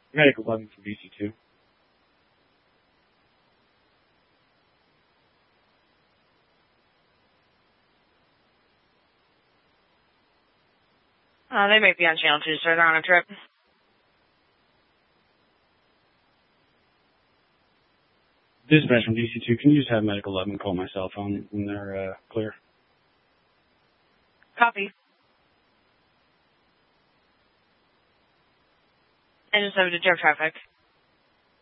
Medical 11 from DC2. They may be on channel 2, sir. They're on a trip. Dispatch from DC2, can you just have Medical 11 call my cell phone when they're clear? Copy. And just over to Joe traffic.